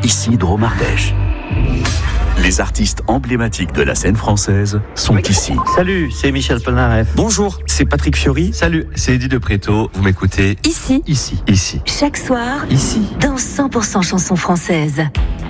Isidro Mardèche. Les artistes emblématiques de la scène française sont ici. Salut, c'est Michel Polnareff. Bonjour, c'est Patrick Fiori. Salut, c'est Eddie de Préto. Vous m'écoutez Ici. Ici. Chaque soir. Ici. Dans 100% chansons françaises.